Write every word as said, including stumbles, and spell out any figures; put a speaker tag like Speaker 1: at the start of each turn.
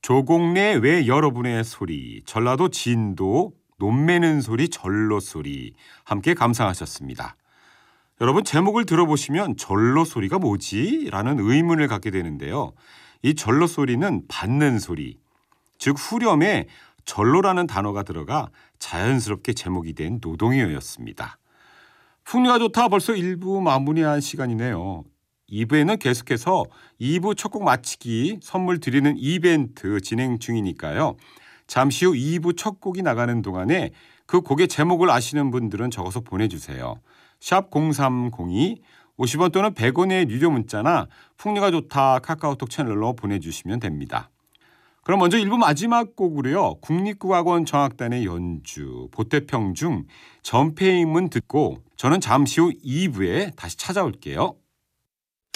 Speaker 1: 조공래 외 여러분의 소리, 전라도 진도 논매는 소리 절로 소리 함께 감상하셨습니다. 여러분 제목을 들어보시면 절로 소리가 뭐지? 라는 의문을 갖게 되는데요. 이 절로 소리는 받는 소리, 즉 후렴에 절로라는 단어가 들어가 자연스럽게 제목이 된 노동요였습니다. 풍류가 좋다 벌써 일 부 마무리한 시간이네요. 이 부에는 계속해서 이 부 첫 곡 마치기 선물 드리는 이벤트 진행 중이니까요. 잠시 후 이 부 첫 곡이 나가는 동안에 그 곡의 제목을 아시는 분들은 적어서 보내주세요. 샵 공삼공이 오십 원 또는 백 원의 유료 문자나 풍류가 좋다 카카오톡 채널로 보내주시면 됩니다. 그럼 먼저 일 부 마지막 곡으로요. 국립국악원 정악단의 연주 보태평 중 전폐임은 듣고 저는 잠시 후 이 부에 다시 찾아올게요.